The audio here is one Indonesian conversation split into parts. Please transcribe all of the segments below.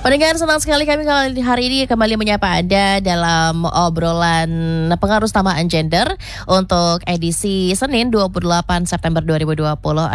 Pendengar, senang sekali kami hari ini kembali menyapa Anda dalam obrolan pengaruh samaan gender untuk edisi Senin 28 September 2026.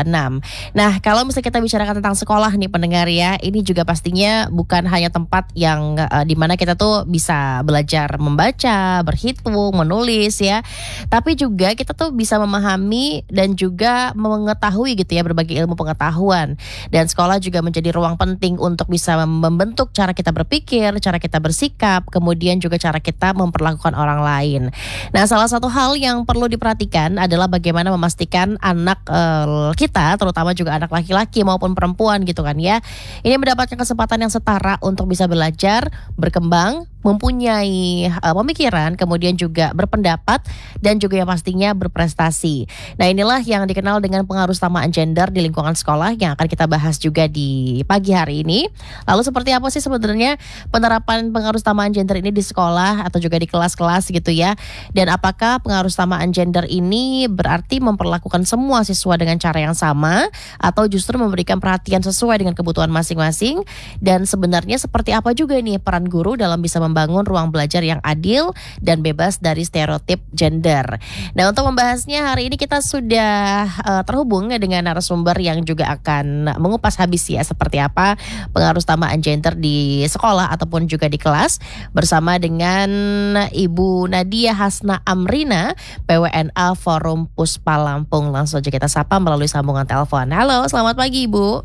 Nah, kalau misalnya kita bicarakan tentang sekolah nih pendengar ya, ini juga pastinya bukan hanya tempat yang di mana kita tuh bisa belajar membaca, berhitung, menulis ya, tapi juga kita tuh bisa memahami dan juga mengetahui gitu ya berbagai ilmu pengetahuan. Dan sekolah juga menjadi ruang penting untuk bisa membentuk cara kita berpikir, cara kita bersikap, kemudian juga cara kita memperlakukan orang lain. Nah, salah satu hal yang perlu diperhatikan adalah bagaimana memastikan anak kita, terutama juga anak laki-laki maupun perempuan gitu kan ya, ini mendapatkan kesempatan yang setara untuk bisa belajar, berkembang, mempunyai pemikiran, kemudian juga berpendapat dan juga yang pastinya berprestasi. Nah, inilah yang dikenal dengan pengaruh samaan gender di lingkungan sekolah yang akan kita bahas juga di pagi hari ini. Lalu seperti apa sih sebenarnya penerapan pengaruh samaan gender ini di sekolah atau juga di kelas-kelas gitu ya? Dan apakah pengaruh samaan gender ini berarti memperlakukan semua siswa dengan cara yang sama atau justru memberikan perhatian sesuai dengan kebutuhan masing-masing? Dan sebenarnya seperti apa juga nih peran guru dalam bisa membangun ruang belajar yang adil dan bebas dari stereotip gender? Nah, untuk membahasnya hari ini kita sudah terhubung dengan narasumber yang juga akan mengupas habis ya seperti apa pengaruh samaan gender di sekolah ataupun juga di kelas, bersama dengan Ibu Nadia Hasna Amrina, PWNA Forum Puspa Lampung. Langsung aja kita sapa melalui sambungan telepon. Halo, selamat pagi Ibu.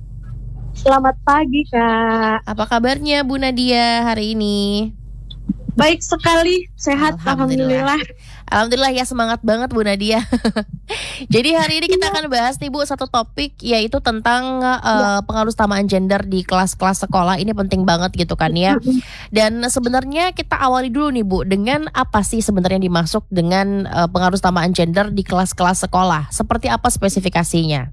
Selamat pagi Kak. Apa kabarnya Bu Nadia hari ini? Baik sekali, sehat Alhamdulillah. Alhamdulillah ya, semangat banget Bu Nadia. Jadi hari ini kita akan bahas nih Bu satu topik, yaitu tentang pengaruh samaan gender di kelas-kelas sekolah. Ini penting banget gitu kan ya. Dan sebenarnya kita awali dulu nih Bu, dengan apa sih sebenarnya dimaksud dengan pengaruh samaan gender di kelas-kelas sekolah? Seperti apa spesifikasinya?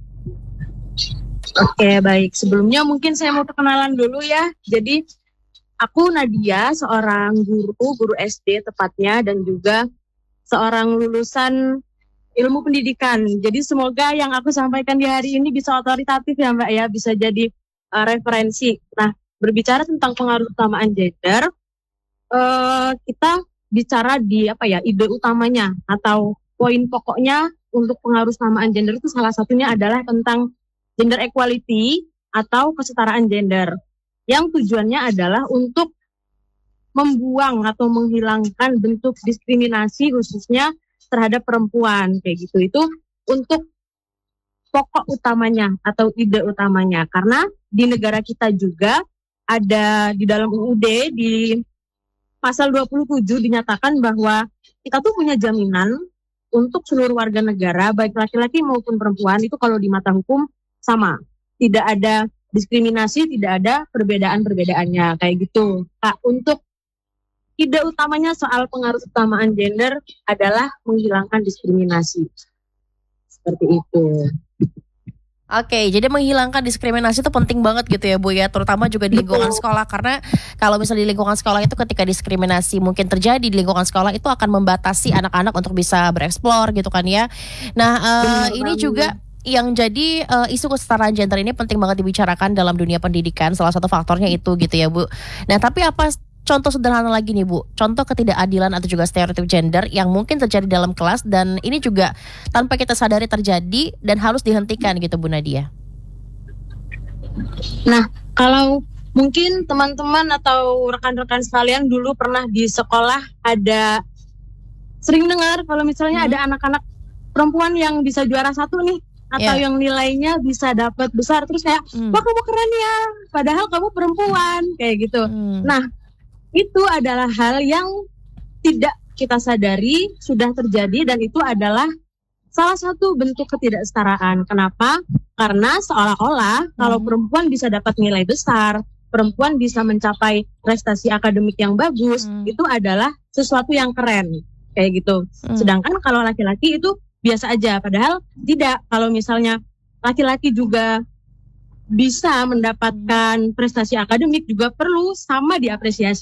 Oke, baik. Sebelumnya mungkin saya mau perkenalan dulu ya. Jadi aku Nadia, seorang guru SD tepatnya, dan juga seorang lulusan ilmu pendidikan. Jadi semoga yang aku sampaikan di hari ini bisa otoritatif ya Mbak ya, bisa jadi referensi. Nah, berbicara tentang pengaruh samaan gender, kita bicara di ide utamanya atau poin pokoknya untuk pengaruh samaan gender itu salah satunya adalah tentang gender equality atau kesetaraan gender, yang tujuannya adalah untuk membuang atau menghilangkan bentuk diskriminasi khususnya terhadap perempuan kayak gitu. Itu untuk pokok utamanya atau ide utamanya, karena di negara kita juga ada di dalam UUD di pasal 27 dinyatakan bahwa kita tuh punya jaminan untuk seluruh warga negara baik laki-laki maupun perempuan itu kalau di mata hukum sama, tidak ada diskriminasi, tidak ada perbedaan-perbedaannya kayak gitu. Kak, untuk ide utamanya soal pengaruh samaan gender adalah menghilangkan diskriminasi. Seperti itu. Oke, jadi menghilangkan diskriminasi itu penting banget gitu ya Bu ya, terutama juga di lingkungan sekolah, karena kalau misalnya di lingkungan sekolah itu ketika diskriminasi mungkin terjadi di lingkungan sekolah itu akan membatasi anak-anak untuk bisa bereksplor gitu kan ya. Nah, ini juga yang jadi isu kesetaraan gender ini penting banget dibicarakan dalam dunia pendidikan. Salah satu faktornya itu gitu ya Bu. Nah, tapi apa contoh sederhana lagi nih Bu, contoh ketidakadilan atau juga stereotip gender yang mungkin terjadi dalam kelas dan ini juga tanpa kita sadari terjadi dan harus dihentikan gitu Bu Nadia? Nah, kalau mungkin teman-teman atau rekan-rekan sekalian dulu pernah di sekolah ada sering dengar kalau misalnya ada anak-anak perempuan yang bisa juara satu nih, atau yang nilainya bisa dapat besar, terus kayak wah kamu keren ya, padahal kamu perempuan kayak gitu. Nah, itu adalah hal yang tidak kita sadari sudah terjadi, dan itu adalah salah satu bentuk ketidaksetaraan. Kenapa? Karena seolah-olah kalau perempuan bisa dapat nilai besar, perempuan bisa mencapai prestasi akademik yang bagus, itu adalah sesuatu yang keren kayak gitu. Sedangkan kalau laki-laki itu biasa aja, padahal tidak. Kalau misalnya laki-laki juga bisa mendapatkan prestasi akademik juga perlu sama diapresiasi.